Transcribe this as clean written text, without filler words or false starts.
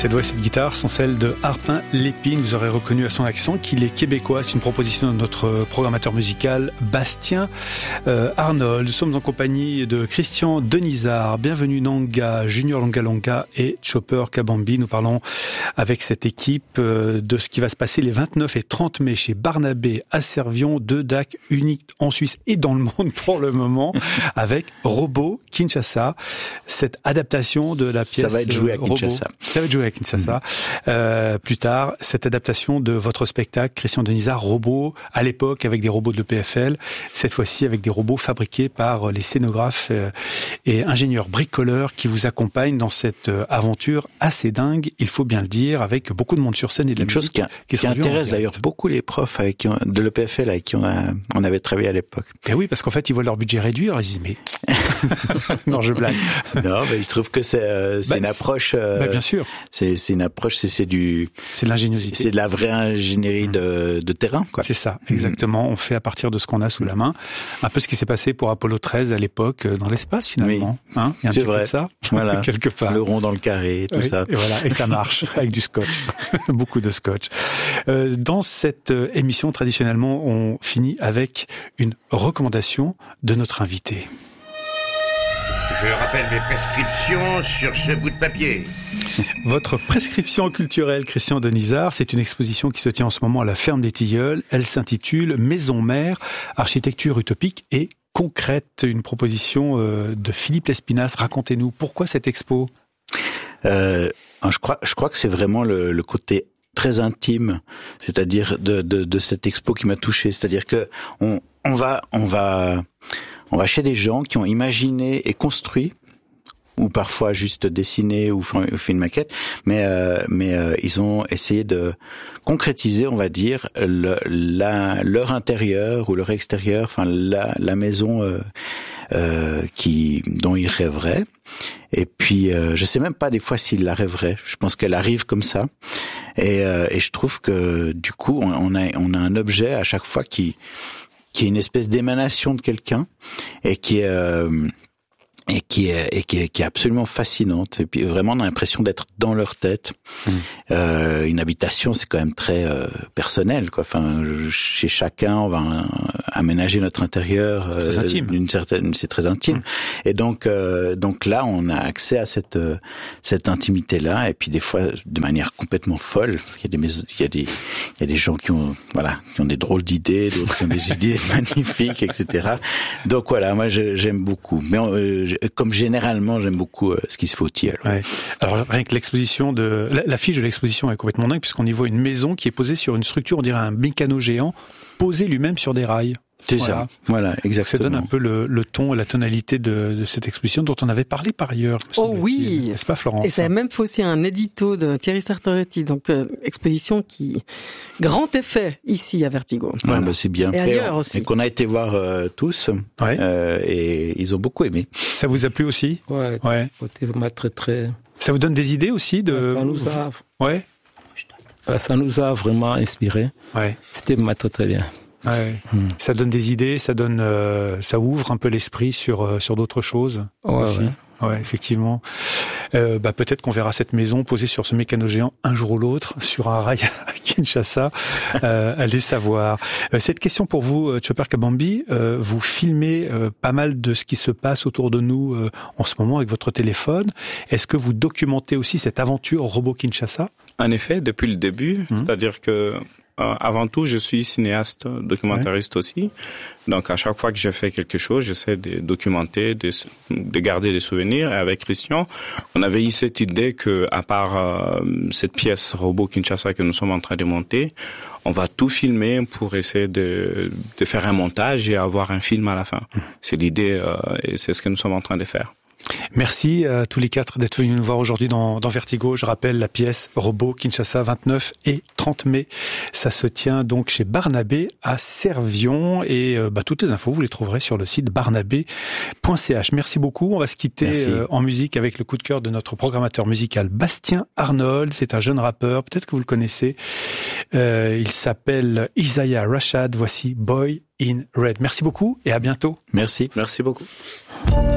Cette voix et cette guitare sont celles de Harpin Lépine. Vous aurez reconnu à son accent qu'il est québécois. C'est une proposition de notre programmateur musical Bastien Arnold. Nous sommes en compagnie de Christian Denisard, Bienvenue Nanga, Junior Longa Longa et Chopper Kabambi. Nous parlons avec cette équipe de ce qui va se passer les 29 et 30 mai chez Barnabé à Servion, 2 dates uniques en Suisse et dans le monde pour le moment, avec Robot Kinshasa, cette adaptation de la pièce. Ça va être joué à Kinshasa. Ça va être joué à Kinshasa. Plus tard, cette adaptation de votre spectacle, Christian Denisard, Robot, à l'époque avec des robots de l'EPFL, cette fois-ci avec des robots fabriqués par les scénographes et ingénieurs bricoleurs qui vous accompagnent dans cette aventure assez dingue, il faut bien le dire, avec beaucoup de monde sur scène et de la musique. Une chose qui intéresse d'ailleurs beaucoup les profs de l'EPFL avec qui on avait travaillé à l'époque. Et oui, parce qu'en fait, ils voient leur budget réduire, ils disent mais... non, je blague. Non, mais je trouve que c'est une approche... bien sûr. C'est une approche, c'est de l'ingéniosité. C'est de la vraie ingénierie de terrain, quoi. C'est ça, exactement. On fait à partir de ce qu'on a sous la main. Un peu ce qui s'est passé pour Apollo 13 à l'époque, dans l'espace, finalement. Oui. Hein, il y a un c'est petit vrai. Peu de ça. Voilà. Quelque part. Le rond dans le carré, tout ça. Et voilà. Et ça marche. Avec du scotch. Beaucoup de scotch. Dans cette émission, traditionnellement, on finit avec une recommandation de notre invité. Je rappelle mes prescriptions sur ce bout de papier. Votre prescription culturelle, Christian Denisard, c'est une exposition qui se tient en ce moment à la Ferme des Tilleuls. Elle s'intitule Maison Mère, architecture utopique et concrète. Une proposition de Philippe Lespinasse. Racontez-nous, pourquoi cette expo ? Je crois que c'est vraiment le côté très intime, c'est-à-dire de cette expo qui m'a touché. C'est-à-dire que on va chez des gens qui ont imaginé et construit, ou parfois juste dessiné ou fait une maquette, mais ils ont essayé de concrétiser, on va dire, leur intérieur ou leur extérieur, enfin la maison dont ils rêveraient. Et puis je sais même pas des fois s'ils la rêveraient. Je pense qu'elle arrive comme ça. Et je trouve que du coup on a un objet à chaque fois qui est une espèce d'émanation de quelqu'un et qui est absolument fascinante. Et puis vraiment on a l'impression d'être dans leur tête. Une habitation, c'est quand même très personnel, quoi. Enfin, chez chacun, on va aménager notre intérieur. C'est très intime. C'est très intime. Et donc là, on a accès à cette intimité-là. Et puis des fois, de manière complètement folle. Il y a des gens qui ont des drôles d'idées, d'autres qui ont des idées magnifiques, etc. Donc voilà, moi j'aime beaucoup. Mais comme généralement, j'aime beaucoup ce qui se fait au Tilleul. Ouais. Alors rien que l'exposition l'affiche de l'exposition est complètement dingue puisqu'on y voit une maison qui est posée sur une structure, on dirait un mécano géant, posé lui-même sur des rails. C'est ça. Voilà, exactement. Ça donne un peu le ton et la tonalité de cette exposition dont on avait parlé par ailleurs. Oh oui. N'est-ce pas, Florence? Et ça a même fait aussi un édito de Thierry Sartoretti. Donc, exposition qui, grand effet ici à Vertigo. Ouais, c'est bien. Et ailleurs aussi. Et qu'on a été voir tous. Ouais. Et ils ont beaucoup aimé. Ça vous a plu aussi? Ouais. Côté très. Ça vous donne des idées aussi de... Ça nous a. Ouais. Ça nous a vraiment inspiré. Ouais. C'était très bien. Ouais. Ça donne des idées, ça ouvre un peu l'esprit sur d'autres choses. Ouais, aussi. Ouais, effectivement. Peut-être qu'on verra cette maison posée sur ce mécano géant un jour ou l'autre sur un rail à Kinshasa. Allez savoir. Cette question pour vous, Chopper Kabambi, vous filmez pas mal de ce qui se passe autour de nous en ce moment avec votre téléphone. Est-ce que vous documentez aussi cette aventure Robot Kinshasa? En effet, depuis le début, c'est-à-dire que avant tout, je suis cinéaste, documentariste aussi. Donc, à chaque fois que je fais quelque chose, j'essaie de documenter, de garder des souvenirs. Et avec Christian, on avait eu cette idée que, à part cette pièce Robot Kinshasa que nous sommes en train de monter, on va tout filmer pour essayer de faire un montage et avoir un film à la fin. C'est l'idée et c'est ce que nous sommes en train de faire. Merci à tous les quatre d'être venus nous voir aujourd'hui dans Vertigo. Je rappelle la pièce Robot Kinshasa 29 et 30 mai. Ça se tient donc chez Barnabé à Servion et toutes les infos vous les trouverez sur le site barnabé.ch. Merci beaucoup. On va se quitter en musique avec le coup de cœur de notre programmateur musical Bastien Arnold. C'est un jeune rappeur, peut-être que vous le connaissez. Il s'appelle Isaiah Rashad. Voici Boy in Red. Merci beaucoup et à bientôt. Merci. Merci beaucoup.